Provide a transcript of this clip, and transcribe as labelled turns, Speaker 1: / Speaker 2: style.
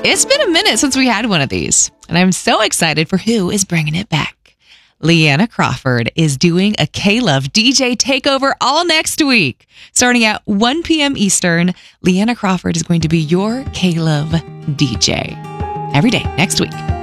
Speaker 1: It's been a minute since we had one of these, and I'm so excited for who is bringing it back. Leanna Crawford is doing a K-Love DJ takeover all next week. Starting at 1 p.m. Eastern, Leanna Crawford is going to be your K-Love DJ every day next week.